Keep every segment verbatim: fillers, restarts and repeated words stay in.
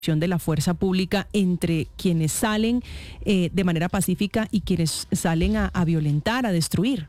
de la fuerza pública entre quienes salen eh, de manera pacífica y quienes salen a, a violentar, a destruir?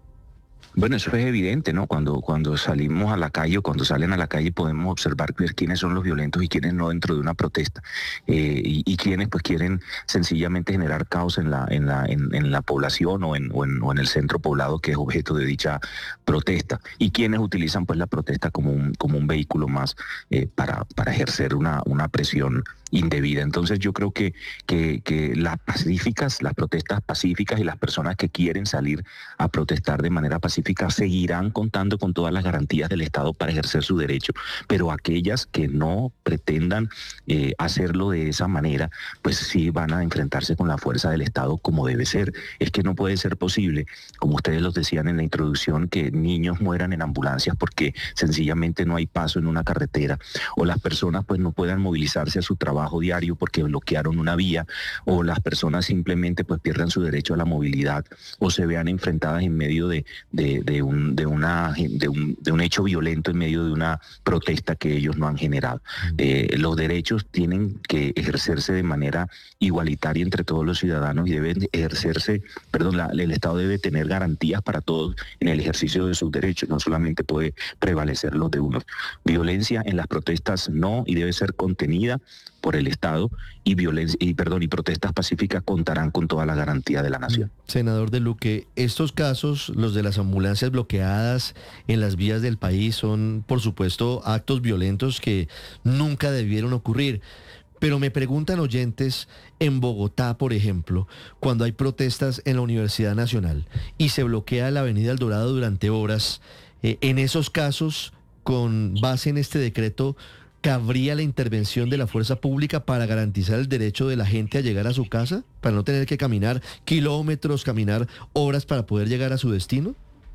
Bueno, eso es evidente, ¿no? Cuando, cuando salimos a la calle o cuando salen a la calle podemos observar pues, quiénes son los violentos y quiénes no dentro de una protesta eh, y, y quiénes pues quieren sencillamente generar caos en la, en la, en, en la población o en, o, en, o en el centro poblado que es objeto de dicha protesta y quienes utilizan pues la protesta como un, como un vehículo más eh, para, para ejercer una, una presión indebida. Entonces yo creo que, que, que las pacíficas, las protestas pacíficas y las personas que quieren salir a protestar de manera pacífica seguirán contando con todas las garantías del Estado para ejercer su derecho, pero aquellas que no pretendan eh, hacerlo de esa manera, pues sí van a enfrentarse con la fuerza del Estado como debe ser. Es que no puede ser posible, como ustedes los decían en la introducción, que niños mueran en ambulancias porque sencillamente no hay paso en una carretera, o las personas pues no puedan movilizarse a su trabajo diario porque bloquearon una vía, o las personas simplemente pues pierdan su derecho a la movilidad o se vean enfrentadas en medio de, de, de, un, de, una, de, un, de un hecho violento, en medio de una protesta que ellos no han generado. Eh, los derechos tienen que ejercerse de manera igualitaria entre todos los ciudadanos y deben ejercerse, perdón, la, el Estado debe tener garantías para todos en el ejercicio de sus derechos, no solamente puede prevalecer los de unos. Violencia en las protestas no, y debe ser contenida por el Estado, y violencia y perdón y protestas pacíficas contarán con toda la garantía de la nación. Senador De Luque, estos casos, los de las ambulancias bloqueadas en las vías del país, son por supuesto actos violentos que nunca debieron ocurrir. Pero me preguntan oyentes, en Bogotá, por ejemplo, cuando hay protestas en la Universidad Nacional y se bloquea la avenida El Dorado durante horas, eh, en esos casos, con base en este decreto, ¿cabría la intervención de la fuerza pública para garantizar el derecho de la gente a llegar a su casa? ¿Para no tener que caminar kilómetros, caminar horas para poder llegar a su destino?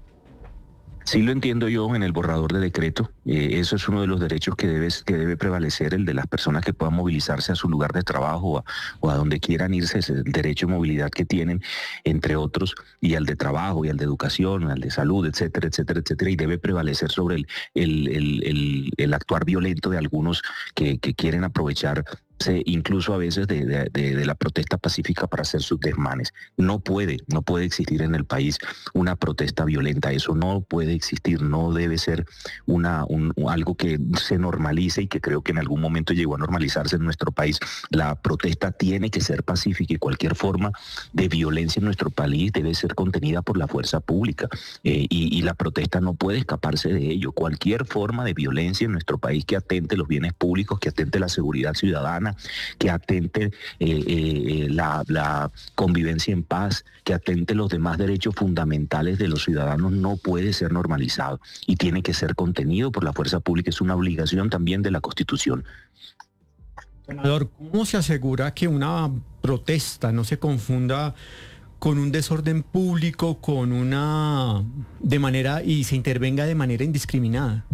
Sí lo entiendo yo en el borrador de decreto. Eh, eso es uno de los derechos que debe, que debe prevalecer, el de las personas que puedan movilizarse a su lugar de trabajo o a, o a donde quieran irse, es el derecho de movilidad que tienen, entre otros, y al de trabajo, y al de educación, al de salud, etcétera, etcétera, etcétera, y debe prevalecer sobre el, el, el, el, el actuar violento de algunos que, que quieren aprovechar incluso a veces de, de, de, de la protesta pacífica para hacer sus desmanes. No puede, no puede existir en el país una protesta violenta. Eso no puede existir, no debe ser una, un, algo que se normalice, y que creo que en algún momento llegó a normalizarse en nuestro país. La protesta tiene que ser pacífica y cualquier forma de violencia en nuestro país debe ser contenida por la fuerza pública eh, y, y la protesta no puede escaparse de ello. Cualquier forma de violencia en nuestro país que atente los bienes públicos, que atente la seguridad ciudadana, que atente eh, eh, la, la convivencia en paz, que atente los demás derechos fundamentales de los ciudadanos, no puede ser normalizado y tiene que ser contenido por la fuerza pública. Es una obligación también de la Constitución. Senador, ¿cómo se asegura que una protesta no se confunda con un desorden público, con una de manera y se intervenga de manera indiscriminada?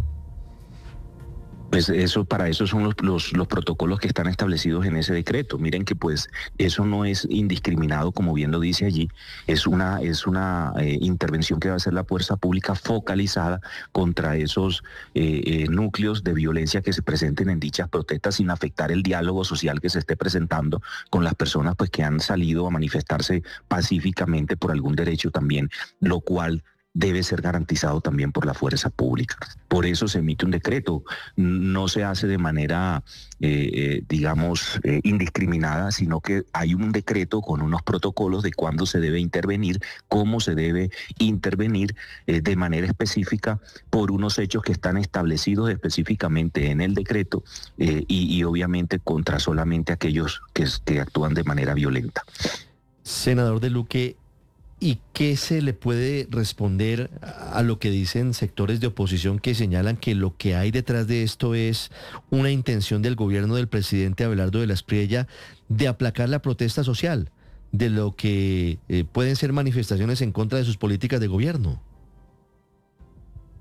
Pues eso, para eso son los, los, los protocolos que están establecidos en ese decreto. Miren que pues eso no es indiscriminado, como bien lo dice allí, es una, es una eh, intervención que va a hacer la fuerza pública focalizada contra esos eh, eh, núcleos de violencia que se presenten en dichas protestas, sin afectar el diálogo social que se esté presentando con las personas pues que han salido a manifestarse pacíficamente por algún derecho también, lo cual debe ser garantizado también por la fuerza pública. Por eso se emite un decreto. No se hace de manera, eh, eh, digamos, eh, indiscriminada, sino que hay un decreto con unos protocolos de cuándo se debe intervenir, cómo se debe intervenir eh, de manera específica por unos hechos que están establecidos específicamente en el decreto eh, y, y obviamente contra solamente aquellos que, que actúan de manera violenta. Senador De Luque, ¿y qué se le puede responder a lo que dicen sectores de oposición que señalan que lo que hay detrás de esto es una intención del gobierno del presidente Abelardo de la Espriella de aplacar la protesta social, de lo que eh, pueden ser manifestaciones en contra de sus políticas de gobierno?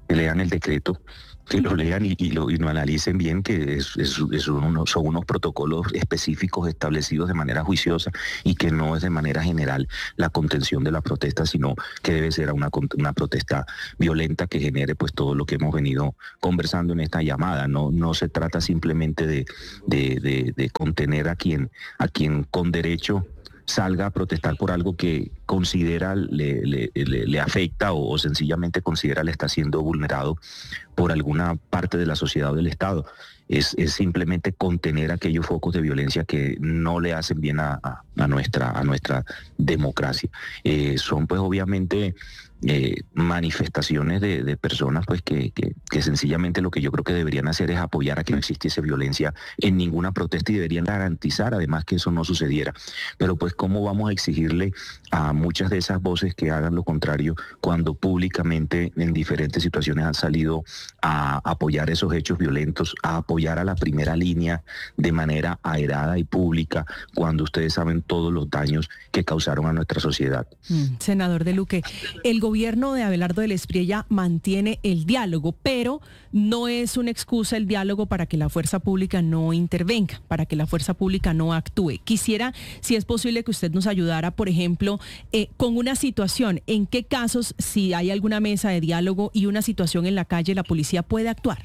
que lean el decreto, que lo lean y, y, lo, y lo analicen bien, que es, es, es uno, son unos protocolos específicos establecidos de manera juiciosa y que no es de manera general la contención de la protesta, sino que debe ser una, una protesta violenta que genere pues todo lo que hemos venido conversando en esta llamada. No, no se trata simplemente de, de, de, de contener a quien, a quien con derecho salga a protestar por algo que considera le, le, le, le afecta o, o sencillamente considera le está siendo vulnerado por alguna parte de la sociedad o del Estado. Es, es simplemente contener aquellos focos de violencia que no le hacen bien a, a, a, nuestra, a nuestra democracia. Eh, son pues obviamente eh, manifestaciones de, de personas pues que, que, que sencillamente lo que yo creo que deberían hacer es apoyar a que no existiese violencia en ninguna protesta y deberían garantizar además que eso no sucediera. Pero pues cómo vamos a exigirle a muchas de esas voces que hagan lo contrario cuando públicamente en diferentes situaciones han salido a apoyar esos hechos violentos, a apoyar a la primera línea de manera airada y pública, cuando ustedes saben todos los daños que causaron a nuestra sociedad. Mm, senador de Luque, el gobierno de Abelardo del Espriella mantiene el diálogo, pero no es una excusa el diálogo para que la fuerza pública no intervenga, para que la fuerza pública no actúe. Quisiera, si es posible, que usted nos ayudara, por ejemplo, eh, con una situación, en qué casos, si hay alguna mesa de diálogo y una situación en la calle, la policía puede actuar.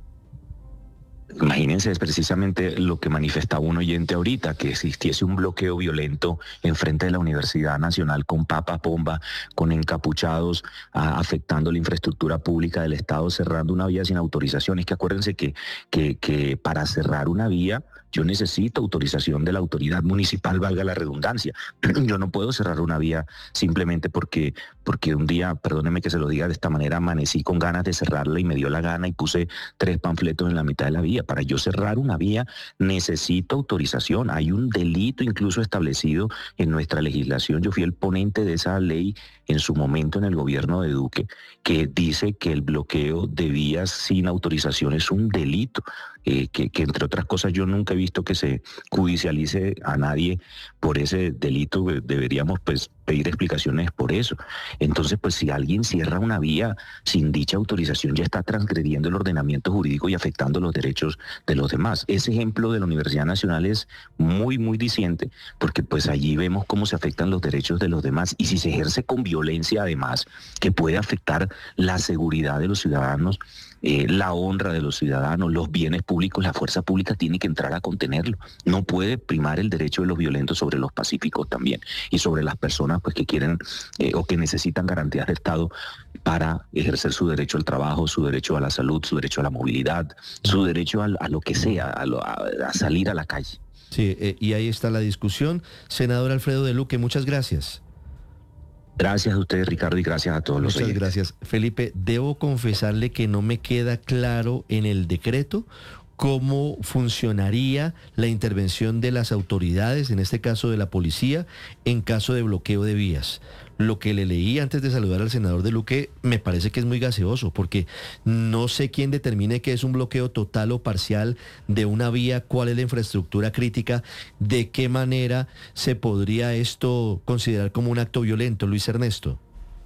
Imagínense, es precisamente lo que manifestaba un oyente ahorita, que existiese un bloqueo violento enfrente de la Universidad Nacional con papas bomba, con encapuchados, a, afectando la infraestructura pública del Estado, cerrando una vía sin autorización. Es que acuérdense que, que, que para cerrar una vía yo necesito autorización de la autoridad municipal, valga la redundancia. Yo no puedo cerrar una vía simplemente porque, porque un día, perdóneme que se lo diga de esta manera, amanecí con ganas de cerrarla y me dio la gana y puse tres panfletos en la mitad de la vía. Para yo cerrar una vía necesito autorización. Hay un delito incluso establecido en nuestra legislación. Yo fui el ponente de esa ley en su momento en el gobierno de Duque, que dice que el bloqueo de vías sin autorización es un delito, eh, que, que entre otras cosas yo nunca he visto que se judicialice a nadie por ese delito. Deberíamos pues pedir explicaciones por eso. Entonces pues si alguien cierra una vía sin dicha autorización ya está transgrediendo el ordenamiento jurídico y afectando los derechos de los demás. Ese ejemplo de la Universidad Nacional es muy muy diciente, porque pues allí vemos cómo se afectan los derechos de los demás y si se ejerce con violencia además, que puede afectar la seguridad de los ciudadanos, eh, la honra de los ciudadanos, los bienes públicos, la fuerza pública tiene que entrar a contenerlo. No puede primar el derecho de los violentos sobre los pacíficos también y sobre las personas pues que quieren eh, o que necesitan garantías de Estado para ejercer su derecho al trabajo, su derecho a la salud, su derecho a la movilidad, su derecho a, a lo que sea, a, lo, a, a salir a la calle. Sí, eh, y ahí está la discusión. Senador Alfredo de Luque, muchas gracias. Gracias a ustedes, Ricardo, y gracias a todos los oyentes. Muchas gracias. Felipe, debo confesarle que no me queda claro en el decreto cómo funcionaría la intervención de las autoridades, en este caso de la policía, en caso de bloqueo de vías. Lo que le leí antes de saludar al senador de Luque me parece que es muy gaseoso, porque no sé quién determine que es un bloqueo total o parcial de una vía, cuál es la infraestructura crítica, de qué manera se podría esto considerar como un acto violento. Luis Ernesto.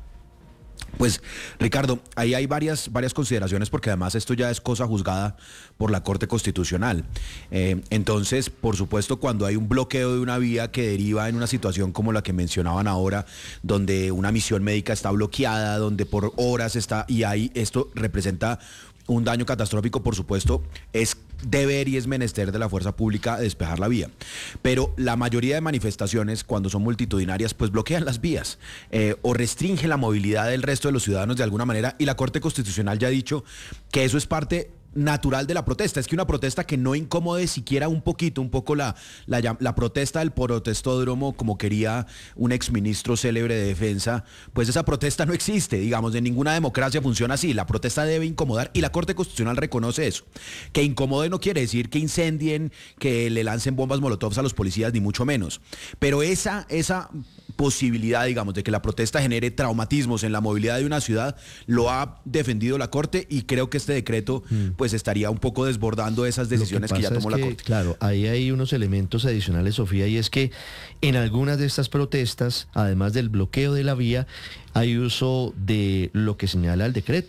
Pues, Ricardo, ahí hay varias, varias consideraciones porque además esto ya es cosa juzgada por la Corte Constitucional. Eh, entonces, por supuesto, cuando hay un bloqueo de una vía que deriva en una situación como la que mencionaban ahora, donde una misión médica está bloqueada, donde por horas está, y ahí esto representa un daño catastrófico, por supuesto, es deber y es menester de la fuerza pública despejar la vía. Pero la mayoría de manifestaciones, cuando son multitudinarias, pues bloquean las vías eh, o restringen la movilidad del resto de los ciudadanos de alguna manera, y la Corte Constitucional ya ha dicho que eso es parte natural de la protesta. Es que una protesta que no incomode siquiera un poquito, un poco la, la, la protesta del protestódromo, como quería un exministro célebre de defensa, pues esa protesta no existe, digamos, en ninguna democracia funciona así. La protesta debe incomodar y la Corte Constitucional reconoce eso. Que incomode no quiere decir que incendien, que le lancen bombas molotovs a los policías, ni mucho menos. Pero esa, esa posibilidad, digamos, de que la protesta genere traumatismos en la movilidad de una ciudad, lo ha defendido la Corte, y creo que este decreto mm. pues estaría un poco desbordando esas decisiones que, que ya tomó es la que, Corte. Claro, ahí hay unos elementos adicionales, Sofía, y es que en algunas de estas protestas, además del bloqueo de la vía, hay uso de lo que señala el decreto,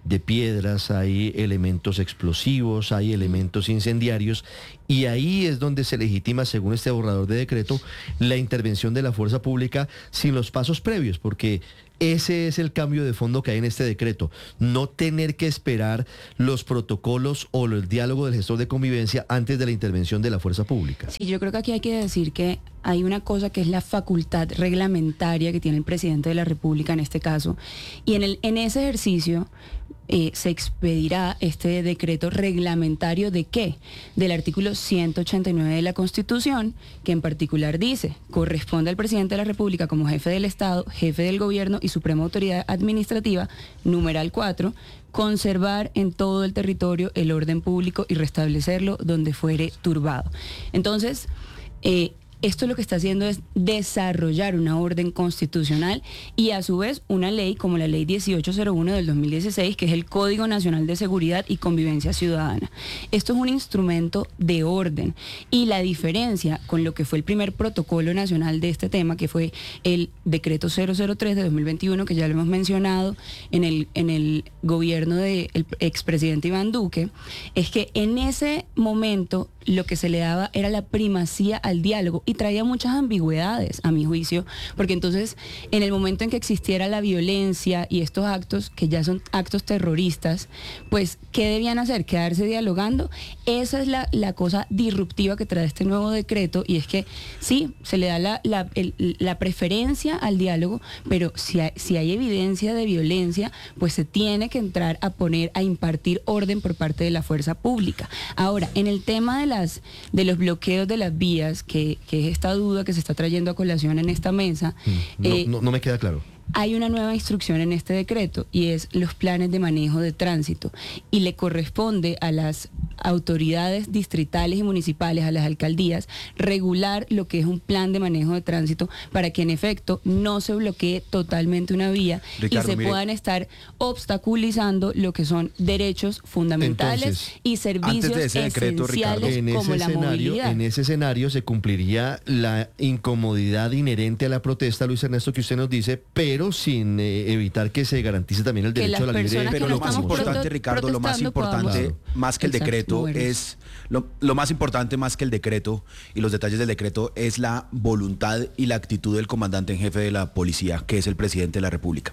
de piedras, hay elementos explosivos, hay elementos incendiarios, y ahí es donde se legitima, según este borrador de decreto, la intervención de la fuerza pública sin los pasos previos, porque ese es el cambio de fondo que hay en este decreto, no tener que esperar los protocolos o el diálogo del gestor de convivencia antes de la intervención de la fuerza pública. Sí, yo creo que aquí hay que decir que hay una cosa que es la facultad reglamentaria que tiene el presidente de la República en este caso, y en, el, en ese ejercicio eh, se expedirá este decreto reglamentario de ¿qué? Del artículo ciento ochenta y nueve de la Constitución, que en particular dice, corresponde al presidente de la República como jefe del Estado, jefe del gobierno y suprema autoridad administrativa, numeral cuatro, conservar en todo el territorio el orden público y restablecerlo donde fuere turbado. Entonces, eh, esto lo que está haciendo es desarrollar una orden constitucional y a su vez una ley como la ley dieciocho cero uno del dos mil dieciséis, que es el Código Nacional de Seguridad y Convivencia Ciudadana. Esto es un instrumento de orden y la diferencia con lo que fue el primer protocolo nacional de este tema, que fue el decreto cero cero tres de dos mil veintiuno, que ya lo hemos mencionado en el, en el gobierno del expresidente Iván Duque, es que en ese momento lo que se le daba era la primacía al diálogo y traía muchas ambigüedades, a mi juicio, porque entonces en el momento en que existiera la violencia y estos actos, que ya son actos terroristas, pues ¿qué debían hacer? ¿Quedarse dialogando? Esa es la, la cosa disruptiva que trae este nuevo decreto, y es que sí, se le da la, la, el, la preferencia al diálogo, pero si hay, si hay evidencia de violencia, pues se tiene que entrar a poner, a impartir orden por parte de la fuerza pública. Ahora, en el tema de la de los bloqueos de las vías, que, que es esta duda que se está trayendo a colación en esta mesa. No, eh, no, no me queda claro. Hay una nueva instrucción en este decreto y es los planes de manejo de tránsito, y le corresponde a las autoridades distritales y municipales, a las alcaldías, regular lo que es un plan de manejo de tránsito para que en efecto no se bloquee totalmente una vía, Ricardo, y se mire, puedan estar obstaculizando lo que son derechos fundamentales. Entonces, y servicios antes de ese decreto, esenciales, Ricardo, en como ese la escenario, movilidad. en ese escenario se cumpliría la incomodidad inherente a la protesta, Luis Ernesto, que usted nos dice, pero sin eh, evitar que se garantice también el Que derecho a las la libre personas que Pero no lo más estamos importante, proto- Ricardo, lo más protestando importante, podamos- más que el Exacto, decreto, movernos. es lo, lo más importante más que el decreto y los detalles del decreto es la voluntad y la actitud del comandante en jefe de la policía, que es el presidente de la República.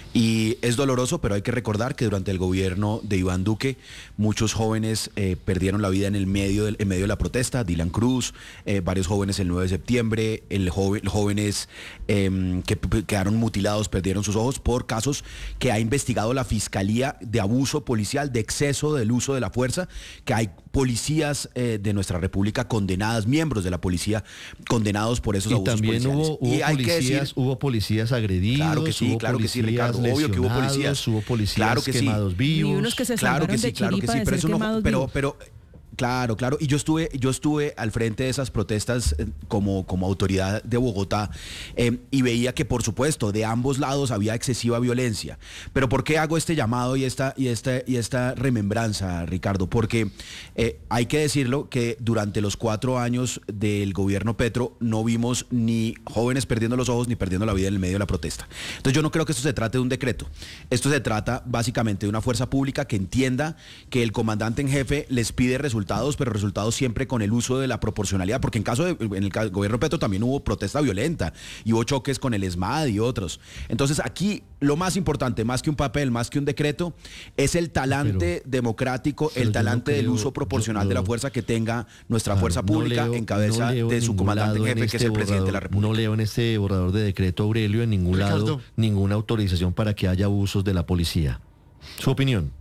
Y es doloroso, pero hay que recordar que durante el gobierno de Iván Duque, muchos jóvenes eh, perdieron la vida en el medio del, en medio de la protesta. Dylan Cruz, eh, varios jóvenes el nueve de septiembre, el joven, jóvenes eh, que p- quedaron mutilados, perdieron sus ojos por casos que ha investigado la Fiscalía de abuso policial, de exceso del uso de la fuerza, que hay policías eh, de nuestra República condenadas, miembros de la policía condenados por esos Y abusos también policiales. hubo, hubo Y hay que policías, decir, hubo policías agredidos, claro que sí, hubo claro que sí, policías Ricardo, obvio que hubo lesionados, policías. hubo policías Claro que sí. quemados vivos. Y unos que se Claro que salvaron sí, de claro que chiripa sí, de pero ser eso no, quemados pero, vivos. pero claro, claro. Y yo estuve, yo estuve al frente de esas protestas eh, como, como autoridad de Bogotá eh, y veía que, por supuesto, de ambos lados había excesiva violencia. Pero ¿por qué hago este llamado y esta, y esta, y esta remembranza, Ricardo? Porque eh, hay que decirlo que durante los cuatro años del gobierno Petro no vimos ni jóvenes perdiendo los ojos ni perdiendo la vida en el medio de la protesta. Entonces yo no creo que esto se trate de un decreto. Esto se trata básicamente de una fuerza pública que entienda que el comandante en jefe les pide resultados, pero resultados siempre con el uso de la proporcionalidad, porque en caso de, en el ca- gobierno Petro también hubo protesta violenta y hubo choques con el ESMAD y otros. Entonces aquí lo más importante, más que un papel, más que un decreto, es el talante Pero- democrático, pero el yo no talante del creo- uso proporcional yo- de la yo- fuerza que tenga nuestra Claro, fuerza no pública leo- en cabeza no leo de en su ningún comandante en lado jefe, en que es este el presidente de la borrador- República. No leo en este borrador de decreto, Aurelio, en ningún lado Ricardo. ninguna autorización para que haya abusos de la policía. Su opinión.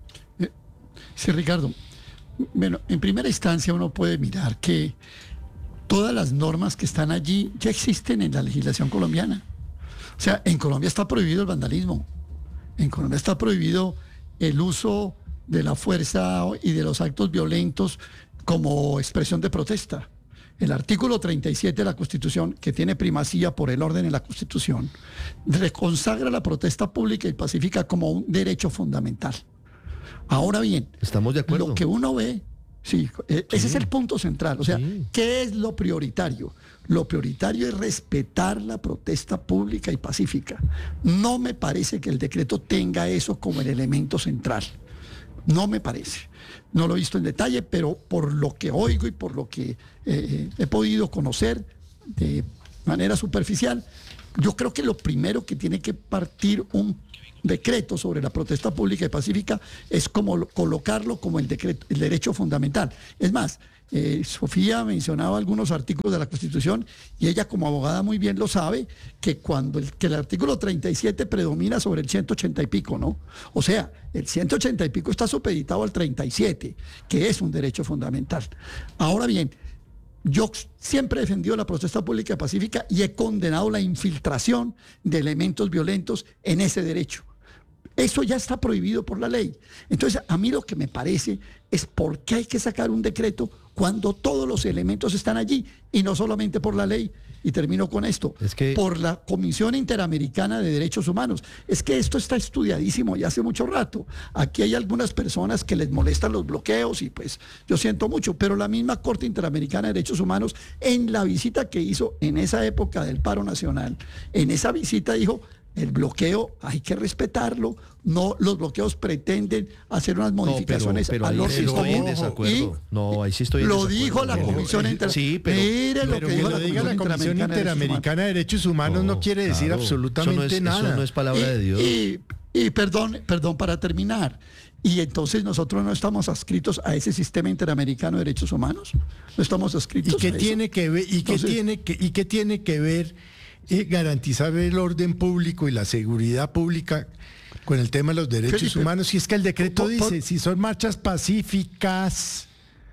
Sí, Ricardo. Bueno, en primera instancia uno puede mirar que todas las normas que están allí ya existen en la legislación colombiana. O sea, en Colombia está prohibido el vandalismo. En Colombia está prohibido el uso de la fuerza y de los actos violentos como expresión de protesta. El artículo treinta y siete de la Constitución, que tiene primacía por el orden en la Constitución, reconsagra la protesta pública y pacífica como un derecho fundamental. Ahora bien, Estamos de acuerdo. lo que uno ve, sí, eh, ese es el punto central. O sea, Sí. ¿qué es lo prioritario? Lo prioritario es respetar la protesta pública y pacífica. No me parece que el decreto tenga eso como el elemento central. No me parece. No lo he visto en detalle, pero por lo que oigo y por lo que eh, he podido conocer de manera superficial, yo creo que lo primero que tiene que partir un decreto sobre la protesta pública y pacífica es como lo, colocarlo como el, decreto, el derecho fundamental. Es más, eh, Sofía mencionaba algunos artículos de la Constitución y ella como abogada muy bien lo sabe, que cuando el, que el artículo treinta y siete predomina sobre el ciento ochenta y pico, ¿no? O sea, el ciento ochenta y pico está supeditado al treinta y siete, que es un derecho fundamental. Ahora bien, yo siempre he defendido la protesta pública y pacífica y he condenado la infiltración de elementos violentos en ese derecho. Eso ya está prohibido por la ley. Entonces, a mí lo que me parece es por qué hay que sacar un decreto cuando todos los elementos están allí, y no solamente por la ley. Y termino con esto, es que... por la Comisión Interamericana de Derechos Humanos. Es que esto está estudiadísimo ya hace mucho rato. Aquí hay algunas personas que les molestan los bloqueos y pues yo siento mucho, pero la misma Corte Interamericana de Derechos Humanos, en la visita que hizo en esa época del paro nacional, en esa visita dijo: el bloqueo hay que respetarlo, no, los bloqueos pretenden hacer unas modificaciones no, pero, pero al ahí orden sí estoy en común. desacuerdo. No, ahí sí estoy en lo desacuerdo. dijo la Comisión Interamericana. Sí, pero, Mire lo pero que que dijo lo la diga la Comisión Interamericana de Derechos Humanos no, no quiere decir claro, absolutamente eso no es, nada. Eso no es palabra y, de Dios. Y, y perdón, perdón para terminar. Y entonces nosotros no estamos adscritos a ese sistema interamericano de derechos humanos. No estamos adscritos. ¿Y qué a eso. tiene que ver? ¿Y qué Entonces, tiene que y qué tiene que ver eh, garantizar el orden público y la seguridad pública con el tema de los derechos Felipe, humanos? Si es que el decreto por, por, dice, si son marchas pacíficas,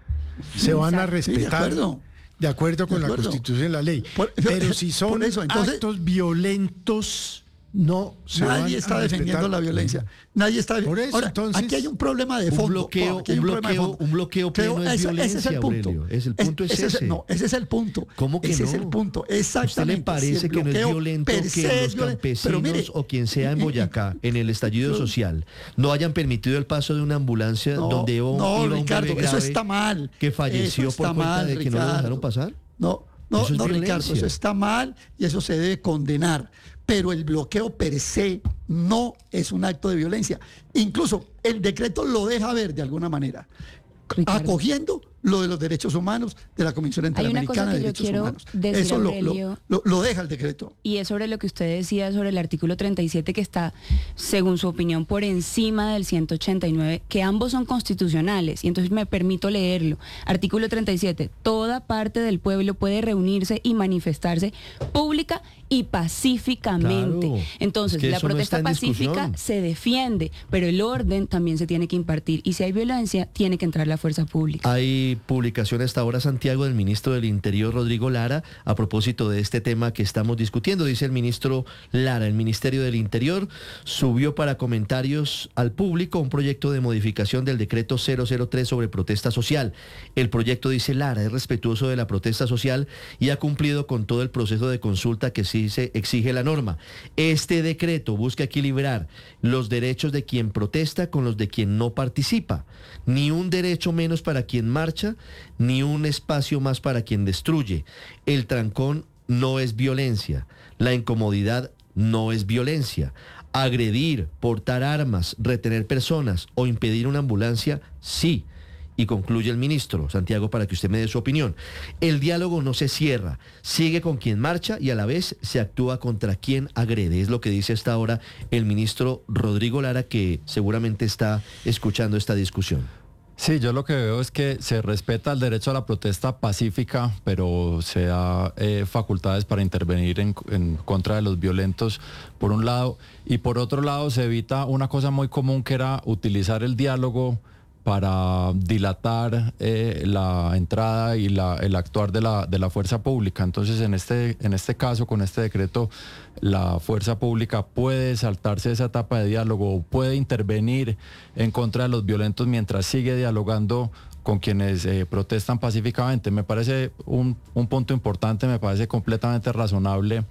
se van a respetar. Sí, de acuerdo. De acuerdo con De acuerdo. la Constitución y la ley. Por- pero si son por eso, entonces- actos violentos, no se van Nadie está a defendiendo respetar. la violencia. Nadie está. Por eso, Ahora, entonces, aquí hay un problema de un fondo. bloqueo- Aquí hay un problema de bloqueo- fondo. un bloqueo Creo- pleno es ese- ese violencia, el punto. Aurelio. Es el punto es ese. No, ese es el punto. ¿Cómo que ese no? es el punto. ¿Usted Exactamente. le parece Si el que no es bloqueo violento per que se los es violento? campesinos Pero mire, o quien sea en Boyacá, en el estallido social, no hayan permitido el paso de una ambulancia No, donde iba, no, iba un Ricardo, bebé eso grave está mal. que falleció Eso por está cuenta mal, de que no lo dejaron Ricardo. pasar? No, no, Eso es no, Ricardo, violencia. eso está mal y eso se debe condenar. Pero el bloqueo per se no es un acto de violencia. Incluso el decreto lo deja ver de alguna manera, Ricardo. acogiendo lo de los derechos humanos de la Comisión Hay una cosa Interamericana de que yo Derechos quiero Humanos. decir, Eso lo, Aurelio. lo, lo- lo deja el decreto. Y es sobre lo que usted decía sobre el artículo treinta y siete, que está, según su opinión, por encima del ciento ochenta y nueve, que ambos son constitucionales. Y entonces me permito leerlo. Artículo treinta y siete. Toda parte del pueblo puede reunirse y manifestarse pública y pacíficamente. Claro, Entonces, es que la eso no protesta está en pacífica discusión. se defiende, pero el orden también se tiene que impartir. Y si hay violencia, tiene que entrar la fuerza pública. Hay publicación hasta ahora, Santiago, del ministro del Interior, Rodrigo Lara, a propósito de este tema que estamos discutiendo. Dice el ministro Lara: el Ministerio del Interior subió para comentarios al público un proyecto de modificación del decreto cero cero tres sobre protesta social. El proyecto, dice Lara, es respetuoso de la protesta social y ha cumplido con todo el proceso de consulta que sí se exige la norma. Este decreto busca equilibrar los derechos de quien protesta con los de quien no participa. Ni un derecho menos para quien marcha, ni un espacio más para quien destruye. El trancón no es violencia. La incomodidad no es violencia. Agredir, portar armas, retener personas o impedir una ambulancia, sí. Y concluye el ministro, Santiago, para que usted me dé su opinión. El diálogo no se cierra, sigue con quien marcha y a la vez se actúa contra quien agrede. Es lo que dice hasta ahora el ministro Rodrigo Lara, que seguramente está escuchando esta discusión. Sí, yo lo que veo es que se respeta el derecho a la protesta pacífica, pero se da eh, facultades para intervenir en, en contra de los violentos, por un lado, y por otro lado se evita una cosa muy común, que era utilizar el diálogo para dilatar eh, la entrada y la, el actuar de la, de la fuerza pública. Entonces, en este, en este caso, con este decreto, la fuerza pública puede saltarse esa etapa de diálogo, puede intervenir en contra de los violentos mientras sigue dialogando con quienes eh, protestan pacíficamente. Me parece un, un punto importante, me parece completamente razonable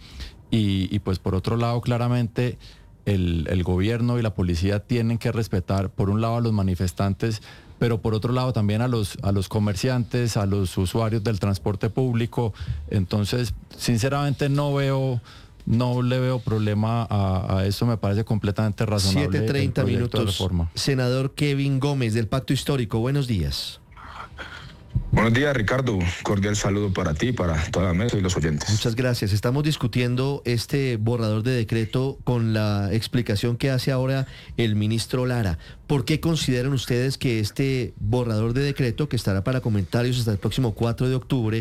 y, y pues por otro lado, claramente, El, el gobierno y la policía tienen que respetar, por un lado, a los manifestantes, pero por otro lado también a los, a los comerciantes, a los usuarios del transporte público. Entonces, sinceramente no veo, no le veo problema a, a eso, me parece completamente razonable. siete treinta el proyecto de minutos. reforma. Senador Kevin Gómez del Pacto Histórico, buenos días. Buenos días, Ricardo. Cordial saludo para ti, para toda la mesa y los oyentes. Muchas gracias. Estamos discutiendo este borrador de decreto con la explicación que hace ahora el ministro Lara. ¿Por qué consideran ustedes que este borrador de decreto, que estará para comentarios hasta el próximo cuatro de octubre,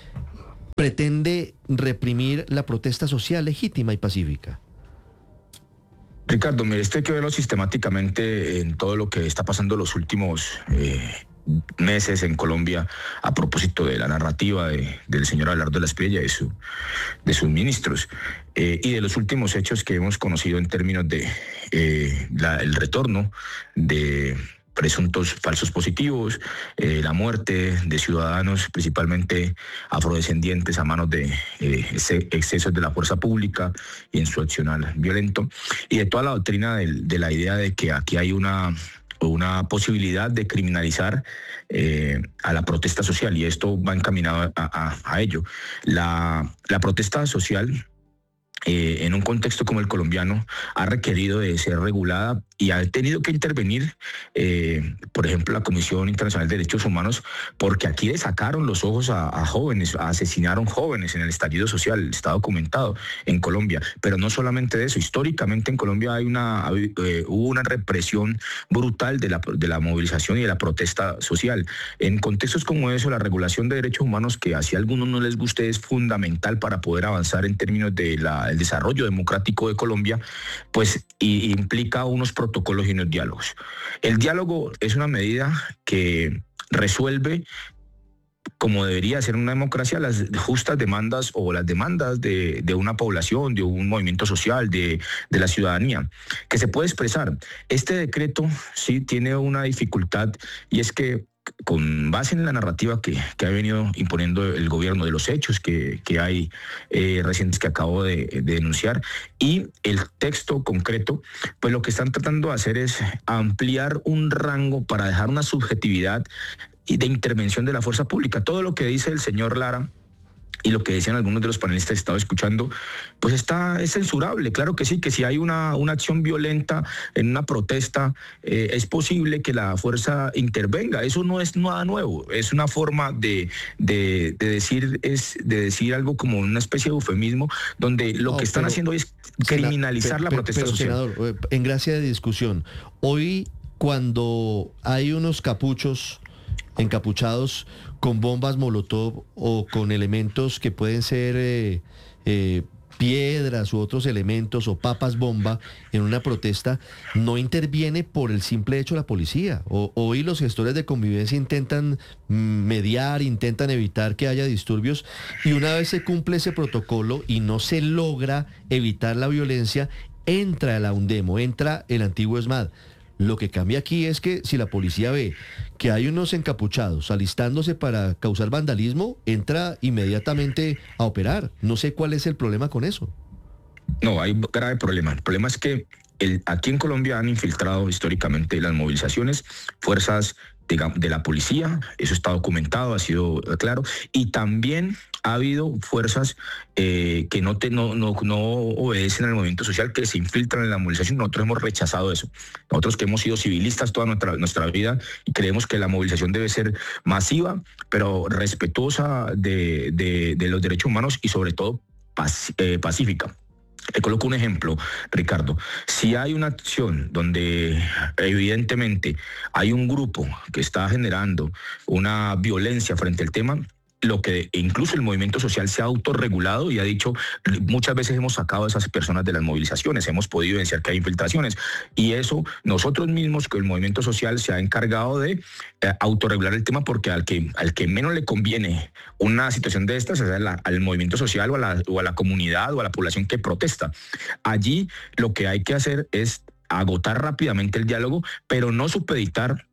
pretende reprimir la protesta social legítima y pacífica? Ricardo, mire, esto hay que verlo sistemáticamente en todo lo que está pasando los últimos eh, meses en Colombia a propósito de la narrativa de, del señor Abelardo de la Espriella y de, su, de sus ministros eh, y de los últimos hechos que hemos conocido en términos de eh, la, el retorno de presuntos falsos positivos, eh, la muerte de ciudadanos, principalmente afrodescendientes, a manos de eh, excesos de la fuerza pública y en su accionar violento, y de toda la doctrina de, de la idea de que aquí hay una, una posibilidad de criminalizar eh, a la protesta social, y esto va encaminado a, a, a ello. La, la protesta social, Eh, en un contexto como el colombiano, ha requerido de ser regulada y ha tenido que intervenir, eh, por ejemplo, la Comisión Internacional de Derechos Humanos, porque aquí le sacaron los ojos a, a jóvenes, asesinaron jóvenes en el estallido social, está documentado en Colombia. Pero no solamente de eso, históricamente en Colombia hay una, eh, hubo una represión brutal de la, de la movilización y de la protesta social. En contextos como eso, la regulación de derechos humanos, que así a algunos no les guste, es fundamental para poder avanzar en términos de la el desarrollo democrático de Colombia, pues y, implica unos protocolos y unos diálogos. El diálogo es una medida que resuelve, como debería ser una democracia, las justas demandas o las demandas de, de una población, de un movimiento social, de, de la ciudadanía, que se puede expresar. Este decreto sí tiene una dificultad, y es que con base en la narrativa que, que ha venido imponiendo el gobierno, de los hechos que, que hay eh, recientes que acabo de, de denunciar, y el texto concreto, pues lo que están tratando de hacer es ampliar un rango para dejar una subjetividad de intervención de la fuerza pública. Todo lo que dice el señor Lara y lo que decían algunos de los panelistas que he estado escuchando, pues está, es censurable. Claro que sí, que si hay una, una acción violenta en una protesta, eh, es posible que la fuerza intervenga. Eso no es nada nuevo, es una forma de, de, de, decir, es de decir algo como una especie de eufemismo, donde lo no, que están pero, haciendo es criminalizar pero, la protesta pero, social. Senador, en gracia de discusión, hoy cuando hay unos capuchos encapuchados con bombas molotov o con elementos que pueden ser eh, eh, piedras u otros elementos o papas bomba en una protesta, no interviene por el simple hecho la policía. O, hoy los gestores de convivencia intentan mediar, intentan evitar que haya disturbios, y una vez se cumple ese protocolo y no se logra evitar la violencia, entra la UNDEMO, entra el antiguo ESMAD. Lo que cambia aquí es que si la policía ve que hay unos encapuchados alistándose para causar vandalismo, entra inmediatamente a operar. No sé cuál es el problema con eso. No, hay un grave problema. El problema es que el, aquí en Colombia han infiltrado históricamente las movilizaciones fuerzas de, de la policía, eso está documentado, ha sido claro, y también ha habido fuerzas eh, que no, te, no, no, no obedecen al movimiento social, que se infiltran en la movilización. Nosotros hemos rechazado eso. Nosotros, que hemos sido civilistas toda nuestra, nuestra vida, y creemos que la movilización debe ser masiva, pero respetuosa de, de, de los derechos humanos y sobre todo pac, eh, pacífica. Te coloco un ejemplo, Ricardo. Si hay una acción donde evidentemente hay un grupo que está generando una violencia frente al tema, lo que incluso el movimiento social se ha autorregulado y ha dicho, muchas veces hemos sacado a esas personas de las movilizaciones, hemos podido evidenciar que hay infiltraciones, y eso nosotros mismos, que el movimiento social se ha encargado de eh, autorregular el tema, porque al que, al que menos le conviene una situación de estas es a la, al movimiento social o a, la, o a la comunidad o a la población que protesta. Allí lo que hay que hacer es agotar rápidamente el diálogo, pero no supeditar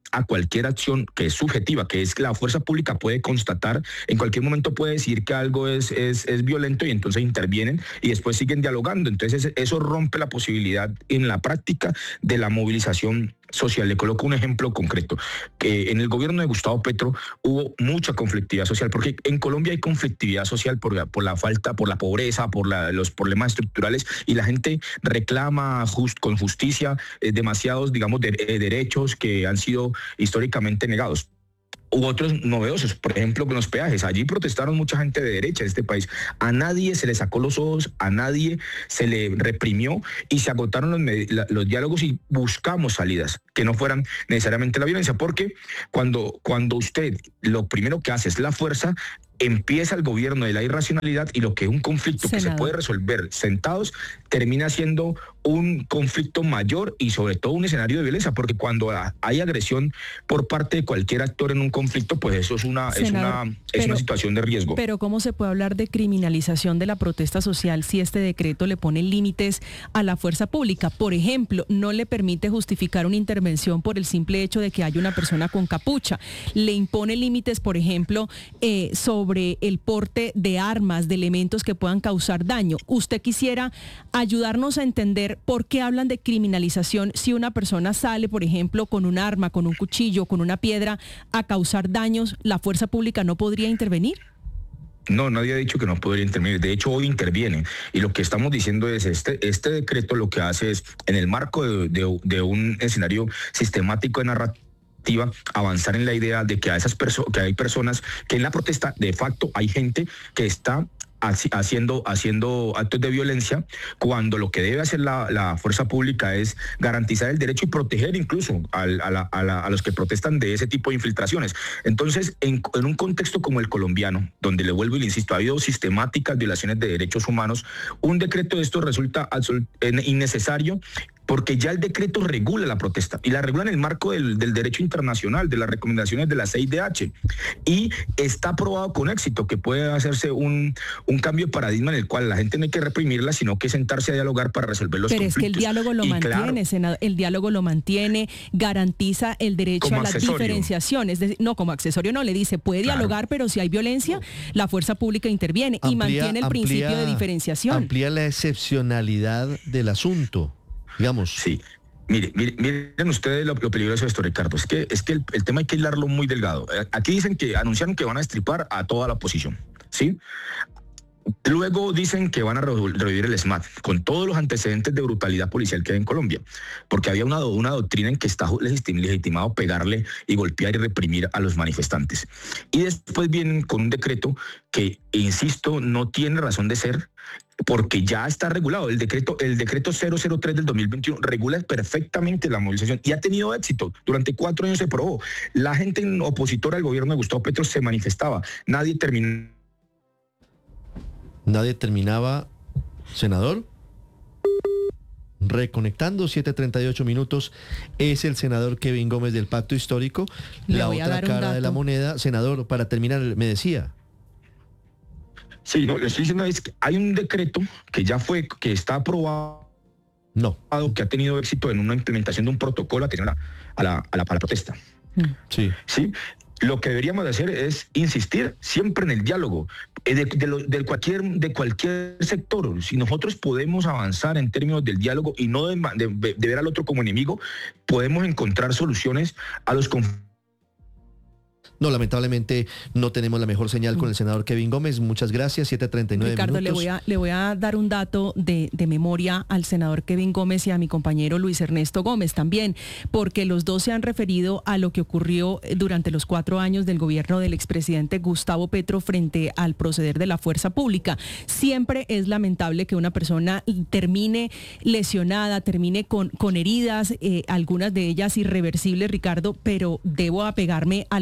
a cualquier acción que es subjetiva, que es que la fuerza pública puede constatar, en cualquier momento puede decir que algo es, es, es violento y entonces intervienen y después siguen dialogando. Entonces eso rompe la posibilidad en la práctica de la movilización social. Le coloco un ejemplo concreto. Que en el gobierno de Gustavo Petro hubo mucha conflictividad social, porque en Colombia hay conflictividad social por la, por la falta, por la pobreza, por la, los problemas estructurales, y la gente reclama just, con justicia eh, demasiados, digamos, de, eh, derechos que han sido históricamente negados. Hubo otros novedosos, por ejemplo, con los peajes. Allí protestaron mucha gente de derecha de este país. A nadie se le sacó los ojos, a nadie se le reprimió y se agotaron los, los diálogos y buscamos salidas que no fueran necesariamente la violencia, porque cuando, cuando usted lo primero que hace es la fuerza, empieza el gobierno de la irracionalidad y lo que es un conflicto Senado. que se puede resolver sentados termina siendo un conflicto mayor y sobre todo un escenario de violencia, porque cuando hay agresión por parte de cualquier actor en un conflicto, pues eso es una, Senador, es una, es pero, una situación de riesgo. Pero ¿cómo se puede hablar de criminalización de la protesta social si este decreto le pone límites a la fuerza pública? Por ejemplo, no le permite justificar una intervención por el simple hecho de que haya una persona con capucha. Le impone límites, por ejemplo, eh, sobre el porte de armas, de elementos que puedan causar daño. ¿Usted quisiera ayudarnos a entender por qué hablan de criminalización si una persona sale, por ejemplo, con un arma, con un cuchillo, con una piedra a causar daños? ¿La fuerza pública no podría intervenir? No, nadie ha dicho que no podría intervenir. De hecho, hoy interviene. Y lo que estamos diciendo es, este, este decreto lo que hace es, en el marco de, de, de un escenario sistemático de narrativa, avanzar en la idea de que a esas personas, que hay personas que en la protesta de facto hay gente que está haciendo, haciendo actos de violencia, cuando lo que debe hacer la, la fuerza pública es garantizar el derecho y proteger incluso a, a, la, a, la, a los que protestan de ese tipo de infiltraciones. Entonces, en, en un contexto como el colombiano, donde le vuelvo y le insisto, ha habido sistemáticas violaciones de derechos humanos, un decreto de esto resulta innecesario, porque ya el decreto regula la protesta y la regula en el marco del, del derecho internacional, de las recomendaciones de la C I D H, y está probado con éxito que puede hacerse un, un cambio de paradigma en el cual la gente no hay que reprimirla, sino que sentarse a dialogar para resolver los Pero conflictos. Pero es que el diálogo lo y mantiene, claro, senador, el diálogo lo mantiene, garantiza el derecho a la diferenciación, es decir, no, como accesorio no, le dice, puede claro. dialogar, pero si hay violencia, la fuerza pública interviene amplía, y mantiene el amplía, principio de diferenciación. Amplía la excepcionalidad del asunto. Digamos. Sí, mire, mire, miren ustedes lo, lo peligroso de esto, Ricardo. Es que, es que el, el tema hay que hilarlo muy delgado. Aquí dicen que anunciaron que van a destripar a toda la oposición, ¿sí? Luego dicen que van a revivir el SMAT, con todos los antecedentes de brutalidad policial que hay en Colombia, porque había una, una doctrina en que está legitim, legitimado pegarle y golpear y reprimir a los manifestantes. Y después vienen con un decreto que, insisto, no tiene razón de ser, porque ya está regulado. El decreto, el decreto cero cero tres del dos mil veintiuno regula perfectamente la movilización y ha tenido éxito. Durante cuatro años se probó. La gente opositora al gobierno de Gustavo Petro se manifestaba. Nadie terminó. Nadie terminaba. Senador. Reconectando, siete treinta y ocho minutos. Es el senador Kevin Gómez del Pacto Histórico. Le la otra cara de la moneda. Senador, para terminar, me decía. Sí, no, le estoy diciendo es que hay un decreto que ya fue, que está aprobado, no. que ha tenido éxito en una implementación de un protocolo a la, a la, a la, a la protesta. Sí. Sí. Lo que deberíamos hacer es insistir siempre en el diálogo de, de, lo, de, cualquier, de cualquier sector. Si nosotros podemos avanzar en términos del diálogo y no de, de, de ver al otro como enemigo, podemos encontrar soluciones a los conflictos. No, lamentablemente no tenemos la mejor señal con el senador Kevin Gómez. Muchas gracias, siete treinta y nueve Ricardo, minutos. le voy a, le voy a dar un dato de, de memoria al senador Kevin Gómez y a mi compañero Luis Ernesto Gómez también, porque los dos se han referido a lo que ocurrió durante los cuatro años del gobierno del expresidente Gustavo Petro frente al proceder de la fuerza pública. Siempre es lamentable que una persona termine lesionada, termine con, con heridas, eh, algunas de ellas irreversibles, Ricardo, pero debo apegarme a los hechos.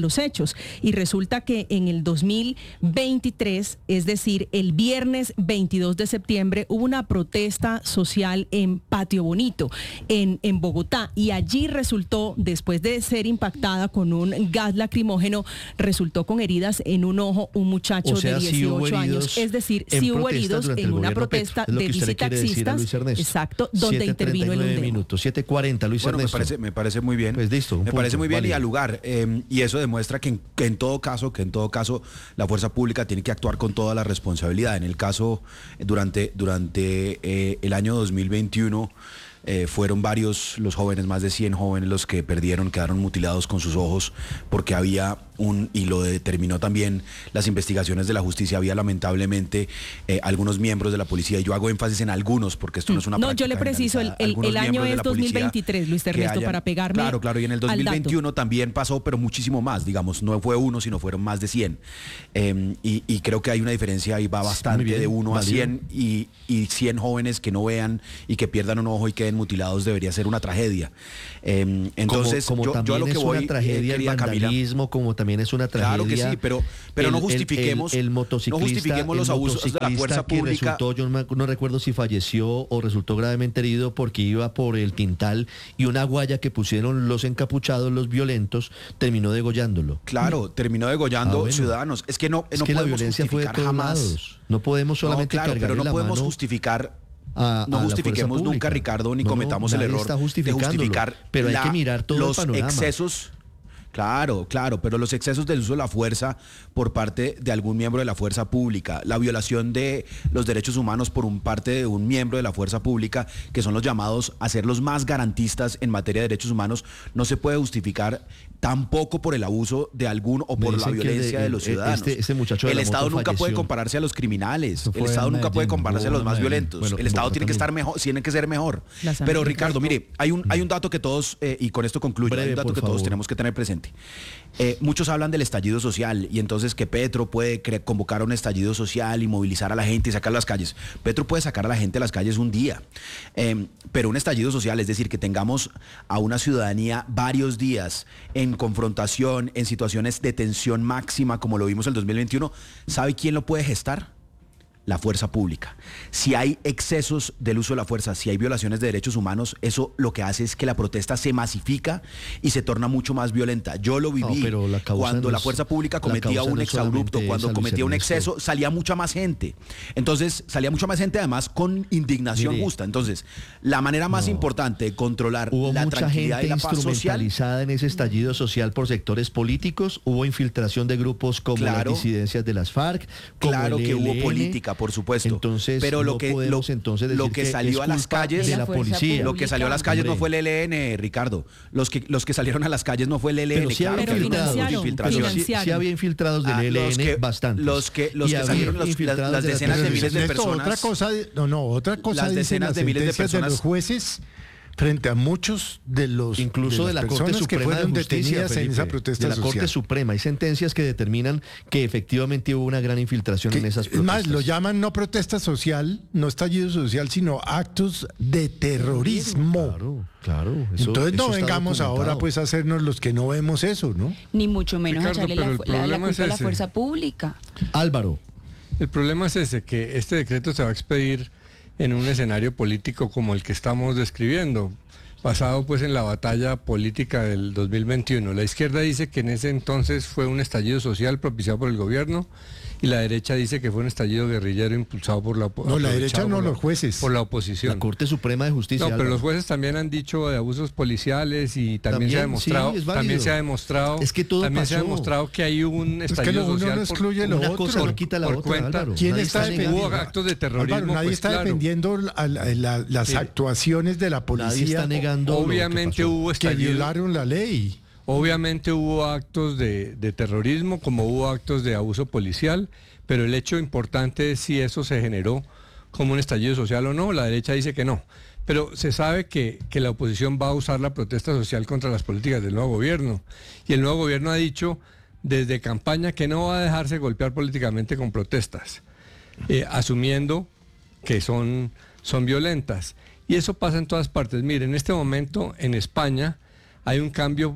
hechos. Y resulta que en el dos mil veintitrés, es decir, el viernes veintidós de septiembre, hubo una protesta social en Patio Bonito, en, en Bogotá, y allí resultó, después de ser impactada con un gas lacrimógeno, resultó con heridas en un ojo un muchacho O sea, de sí dieciocho hubo heridos años. Es decir, en sí hubo protestas heridos durante en el una gobierno protesta Petro. Es lo de que usted le quiere decir a bicitaxistas. Luis Ernesto. Exacto, donde intervino el siete treinta y nueve Undemo. minutos, siete cuarenta, Luis Bueno, me Ernesto. parece, me parece muy bien. Pues listo, un me punto, parece muy bien y válido. al lugar. eh, y eso demuestra que en, que en todo caso, que en todo caso la fuerza pública tiene que actuar con toda la responsabilidad. En el caso, eh, durante, durante eh, el año dos mil veintiuno, eh, fueron varios los jóvenes, más de cien jóvenes los que perdieron, quedaron mutilados con sus ojos porque había un, y lo determinó también las investigaciones de la justicia, había lamentablemente eh, algunos miembros de la policía, y yo hago énfasis en algunos porque esto no es una No, práctica yo le preciso, el, generalizada, el, algunos el año miembros de es la dos mil policía veintitrés, Luis que Ernesto, hayan- para pegarme Claro, claro, y en el al dato. dos mil veintiuno también pasó, pero muchísimo más, digamos, no fue uno, sino fueron más de cien. Eh, y, y creo que hay una diferencia ahí, va bastante, muy bien, de uno a válido. cien, y, y cien jóvenes que no vean y que pierdan un ojo y queden mutilados debería ser una tragedia. Eh, entonces, como, como yo, yo a lo también que es voy, una tragedia eh, el querida Camila, vandalismo, como también es una tragedia. claro que sí, pero, pero el- no el- justifiquemos, el, el no motociclista, justifiquemos los el abusos de la motociclista fuerza que pública. resultó, yo no, me- no recuerdo si falleció o resultó gravemente herido porque iba por el Tintal y una guaya que pusieron los encapuchados, los violentos, terminó degollándolo. Claro, terminó degollando Ah, bueno. ciudadanos. Es que no, Es no que la podemos violencia fue de justificar todos jamás. lados. No podemos solamente no, claro, cargarle pero no la podemos mano justificar a- no a la justifiquemos fuerza nunca, pública. Ricardo, ni No, no, cometamos el nadie error está de justificándolo, justificar pero hay la- que mirar todo el los panorama. excesos. Claro, claro, pero los excesos del uso de la fuerza por parte de algún miembro de la fuerza pública, la violación de los derechos humanos por un parte de un miembro de la fuerza pública, que son los llamados a ser los más garantistas en materia de derechos humanos, no se puede justificar tampoco por el abuso de algún o Me por la dicen que el violencia de- de los el- ciudadanos. este- este muchacho de el la Estado moto nunca puede falleció. compararse a los criminales. Eso fue El Estado en nunca puede Medellín, compararse a hubo los en más Medellín. violentos. Bueno, el Estado Bogotá tiene que también. estar mejor, tiene que ser mejor. Las Pero amigas. Ricardo, mire, hay un, hay un dato que todos, eh, y con esto concluyo, hay Breve, un dato por que todos favor. tenemos que tener presente. Eh, muchos hablan del estallido social y entonces que Petro puede cre- convocar un estallido social y movilizar a la gente y sacar a las calles. Petro puede sacar a la gente a las calles un día, eh, pero un estallido social, es decir, que tengamos a una ciudadanía varios días en confrontación, en situaciones de tensión máxima, como lo vimos el dos mil veintiuno, ¿sabe quién lo puede gestar? La fuerza pública. Si hay excesos del uso de la fuerza, si hay violaciones de derechos humanos, eso lo que hace es que la protesta se masifica y se torna mucho más violenta. Yo lo viví No, pero la causa cuando no la es- fuerza pública la cometía causa un no es exabrupto, solamente cuando esa, Luis cometía un Ernesto. exceso, salía mucha más gente. Entonces, salía mucha más gente además con indignación Mire, justa. Entonces, la manera más no. importante de controlar Hubo la mucha tranquilidad gente y la paz social. instrumentalizada en ese estallido social por sectores políticos, hubo infiltración de grupos como Claro. las disidencias de las FARC, como Claro el que hubo E L N. política, por supuesto. Entonces, pero lo no que, lo, podemos entonces lo decir que que salió es a las culpa calles de la la fuerza policía. Lo que salió a las calles no Hombre. fue el E L N, Ricardo. Los que, los que salieron a las calles no fue el E L N. Pero sí claro había que había financiaron, grupos de infiltración. Pero sí, financiaron. sí había infiltrados del Ah, E L N los que- bastantes. los que- los Y que había salieron los- las- infiltrados las de decenas de Pero, miles de Ernesto, personas. Otra cosa, no, no, otra cosa Las dicen decenas las de miles de sentencias de, los personas. jueces frente a muchos de los Incluso de, las la Corte personas que Suprema fueron de Justicia, detenidas en Felipe, esa protesta de la Corte social. Suprema. Hay sentencias que determinan que efectivamente hubo una gran infiltración Que, en esas es protestas. más, lo llaman no protesta social, no estallido social, sino actos de terrorismo. Claro, claro. eso- Entonces no eso está vengamos ahora documentado. pues a hacernos los que no vemos eso, ¿no? Ni mucho menos Ricardo, echarle la, pero el fu- la- la problema culpa es a la ese. fuerza pública. Álvaro. El problema es ese, que este decreto se va a expedir en un escenario político como el que estamos describiendo, basado pues en la batalla política del dos mil veintiuno. La izquierda dice que en ese entonces fue un estallido social propiciado por el gobierno y la derecha dice que fue un estallido guerrillero impulsado por la oposición. No, la derecha no, los jueces. Por la oposición. La Corte Suprema de Justicia. No, pero Álvaro. los jueces también han dicho de abusos policiales y también, se ha También, sí, demostrado, es válido. también se ha demostrado, Es que todo también se ha pasó. demostrado que hay un Es que estallido lo uno social no por- excluye lo Una otro. cosa no quita la por otra, cuenta. Álvaro. ¿Quién Nadie está negando. Hubo actos de terrorismo, Álvaro, nadie pues, está claro. defendiendo la- la- la- las Mire, actuaciones de la Nadie policía está negando lo que Obviamente pasó. hubo que estallido, violaron la ley. obviamente hubo actos de, de terrorismo, como hubo actos de abuso policial, pero el hecho importante es si eso se generó como un estallido social o no. La derecha dice que no. Pero se sabe que, que la oposición va a usar la protesta social contra las políticas del nuevo gobierno. Y el nuevo gobierno ha dicho desde campaña que no va a dejarse golpear políticamente con protestas, eh, asumiendo que son, son violentas. Y eso pasa en todas partes. Mire, en este momento en España hay un cambio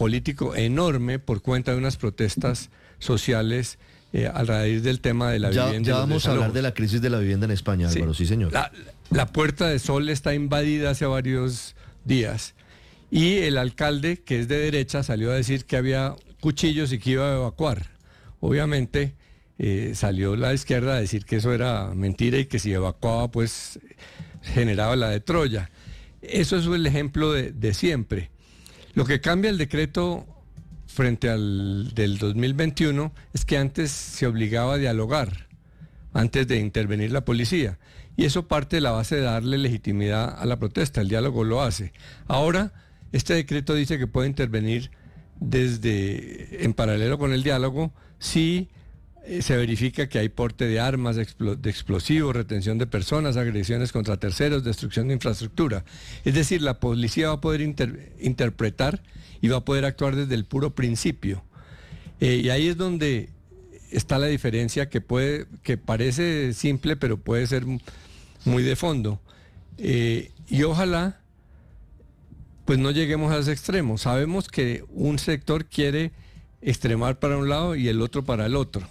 político enorme por cuenta de unas protestas sociales eh, a raíz del tema de la ya, vivienda. Ya vamos a hablar de la crisis de la vivienda en España, sí, Álvaro, sí señor. La, la Puerta de Sol está invadida hace varios días y el alcalde, que es de derecha, salió a decir que había cuchillos y que iba a evacuar. Obviamente eh, salió la izquierda a decir que eso era mentira y que si evacuaba pues generaba la de Troya. Eso es el ejemplo de, de siempre. Lo que cambia el decreto frente al del dos mil veintiuno es que antes se obligaba a dialogar antes de intervenir la policía. Y eso parte de la base de darle legitimidad a la protesta. El diálogo lo hace. Ahora, este decreto dice que puede intervenir desde en paralelo con el diálogo si eh, se verifica que hay porte de armas, de, explo, de explosivos, retención de personas, agresiones contra terceros, destrucción de infraestructura. Es decir, la policía va a poder inter, interpretar y va a poder actuar desde el puro principio. Eh, y ahí es donde está la diferencia que puede, que parece simple, pero puede ser muy de fondo. Eh, y ojalá pues no lleguemos a ese extremo. Sabemos que un sector quiere extremar para un lado y el otro para el otro.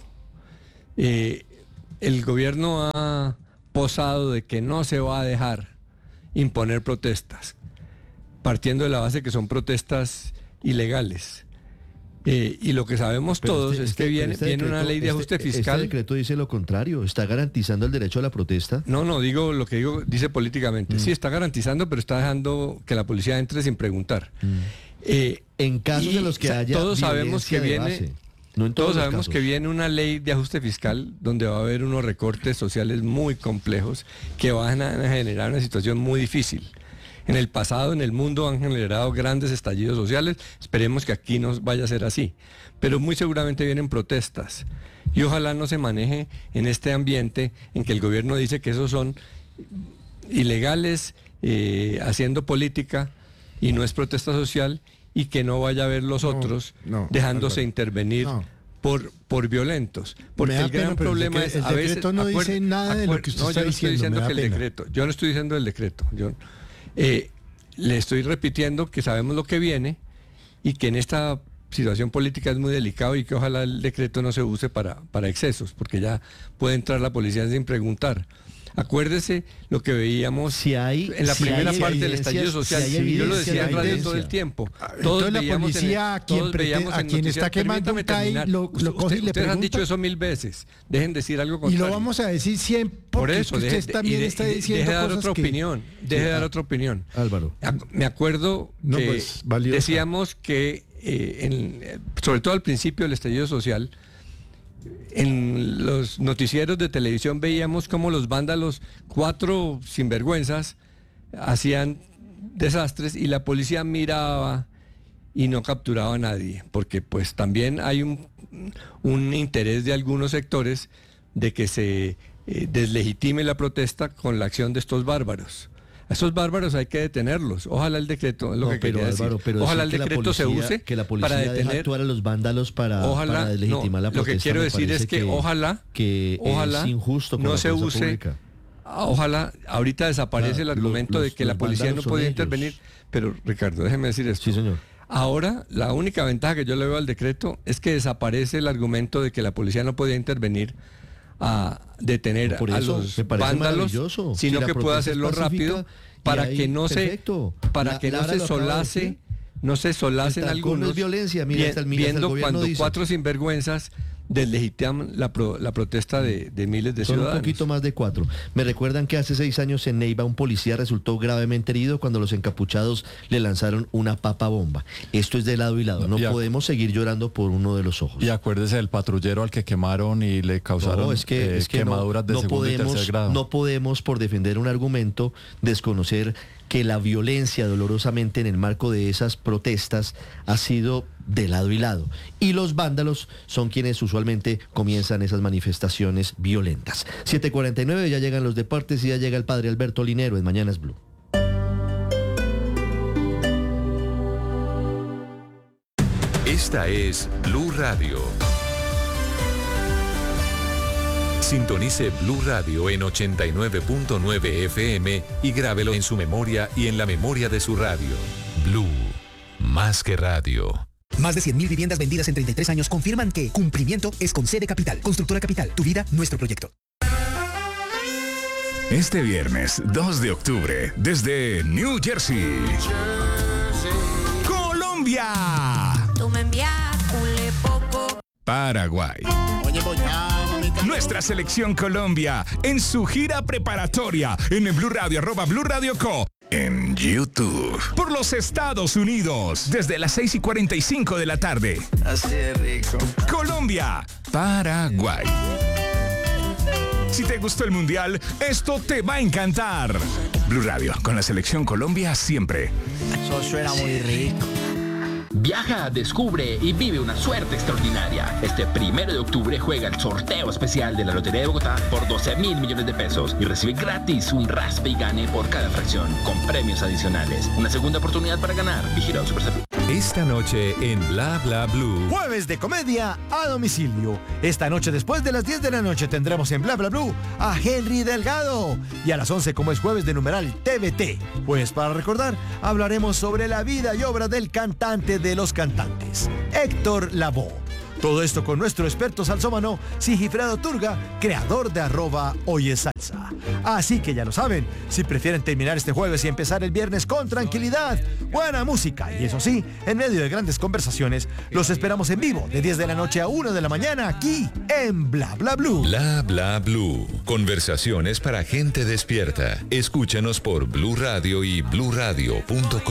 Eh, el gobierno ha posado de que no se va a dejar imponer protestas, partiendo de la base que son protestas ilegales. Eh, y lo que sabemos pero todos este, es que este, viene, este viene decreto, una ley de ajuste este, fiscal. Este decreto dice lo contrario, está garantizando el derecho a la protesta. No, no, digo lo que digo, dice políticamente. Mm. Sí, está garantizando, pero está dejando que la policía entre sin preguntar. Mm. Eh, en casos en los que haya todos sabemos que viene, base, no en todos todos sabemos casos. que viene una ley de ajuste fiscal donde va a haber unos recortes sociales muy complejos que van a generar una situación muy difícil. En el pasado, en el mundo, han generado grandes estallidos sociales. Esperemos que aquí no vaya a ser así. Pero muy seguramente vienen protestas. Y ojalá no se maneje en este ambiente en que el gobierno dice que esos son ilegales, eh, haciendo política, y no es protesta social, y que no vaya a haber los no, otros no, dejándose Álvaro, intervenir no. por, por violentos. Porque el gran pena, problema el es... El decreto no dice nada de lo que usted no, está yo no diciendo. Estoy diciendo que el pena. decreto, yo no estoy diciendo el decreto. Yo, Eh, le estoy repitiendo que sabemos lo que viene y que en esta situación política es muy delicado y que ojalá el decreto no se use para, para excesos, porque ya puede entrar la policía sin preguntar. Acuérdese lo que veíamos si hay, en la si primera hay parte del estallido social. Si yo lo decía en radio todo el tiempo. Todos Entonces la policía, el, a quien, pretende, a quien está quemando un C A I, lo, lo coge usted, y le ustedes pregunta. han dicho eso mil veces. Dejen decir algo contrario. Y lo vamos a decir siempre por eso. Usted Deje, también de, está de, diciendo deje de dar cosas otra que... opinión. Deje sí, de dar otra opinión. Álvaro. Me acuerdo no, que pues, decíamos que, eh, en, sobre todo al principio del estallido social, en los noticieros de televisión veíamos cómo los vándalos, cuatro sinvergüenzas, hacían desastres y la policía miraba y no capturaba a nadie, porque pues también hay un, un interés de algunos sectores de que se eh, deslegitime la protesta con la acción de estos bárbaros. A esos bárbaros hay que detenerlos. Ojalá el decreto, es lo no, que pero, quería Álvaro, decir. pero Ojalá el que decreto policía, se use que la policía para detener deja actuar a los vándalos para, ojalá, para deslegitimar no, la protesta. Lo que quiero decir es que, que ojalá, que ojalá es injusto con no la se use. Pública. Ojalá ahorita desaparece la, el argumento los, los, de que la policía no podía intervenir. Pero Ricardo, déjeme decir esto. Sí, señor. Ahora, la única ventaja que yo le veo al decreto es que desaparece el argumento de que la policía no podía intervenir a detener Por a eso, los vándalos, sino si que pueda hacerlo rápido para que no perfecto. se para la, que no se solace, no se solacen algunos no es violencia, mira, hasta el, viendo hasta el cuando dice. cuatro sinvergüenzas deslegitiman la, pro, la protesta de, de miles de Son ciudadanos. Un poquito más de cuatro. Me recuerdan que hace seis años en Neiva un policía resultó gravemente herido cuando los encapuchados le lanzaron una papa bomba. Esto es de lado y lado. No y podemos seguir llorando por uno de los ojos. Y acuérdese del patrullero al que quemaron y le causaron no, es que, eh, es que quemaduras no, de no segundo podemos, y tercer grado. No podemos, por defender un argumento, desconocer que la violencia dolorosamente en el marco de esas protestas ha sido de lado y lado. Y los vándalos son quienes usualmente comienzan esas manifestaciones violentas. siete cuarenta y nueve, ya llegan los deportes y ya llega el padre Alberto Linero en Mañanas Blue. Esta es Blue Radio. Sintonice Blue Radio en ochenta y nueve punto nueve F M y grábelo en su memoria y en la memoria de su radio. Blue, más que radio. Más de cien mil viviendas vendidas en treinta y tres años confirman que cumplimiento es con C de Capital. Constructora Capital, tu vida, nuestro proyecto. Este viernes dos de octubre, desde New Jersey, Colombia, Tú me envías culé poco. Paraguay. Nuestra selección Colombia en su gira preparatoria en el Blue Radio, arroba Blue Radio Co. En YouTube. Por los Estados Unidos, desde las seis y cuarenta y cinco de la tarde. Así de rico. Colombia, Paraguay. Si te gustó el Mundial, esto te va a encantar. Blue Radio, con la selección Colombia siempre. Eso suena muy rico. Viaja, descubre y vive una suerte extraordinaria. Este primero de octubre juega el sorteo especial de la Lotería de Bogotá por doce mil millones de pesos y recibe gratis un raspe y gane por cada fracción, con premios adicionales. Una segunda oportunidad para ganar. Vigilado Supersalud. Esta noche en Bla Bla Blue. Jueves de comedia a domicilio. Esta noche después de las diez de la noche tendremos en Bla Bla Blue a Henry Delgado. Y a las once, como es jueves de numeral T V T. Pues para recordar, hablaremos sobre la vida y obra del cantante de los cantantes, Héctor Lavoe. Todo esto con nuestro experto salsómano Sigifredo Turga, creador de arroba Hoy es Salsa. Así que ya lo saben, si prefieren terminar este jueves y empezar el viernes con tranquilidad, buena música y eso sí, en medio de grandes conversaciones, los esperamos en vivo de diez de la noche a una de la mañana aquí en Bla Bla Blue. Bla Bla Blue. Conversaciones para gente despierta. Escúchanos por Blue Radio y blue radio punto com.